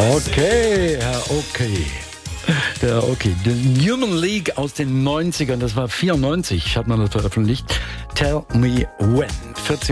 Okay, Herr Okay. The Newman League aus den 90ern, das war 94, hat man das veröffentlicht. Tell Me When. 14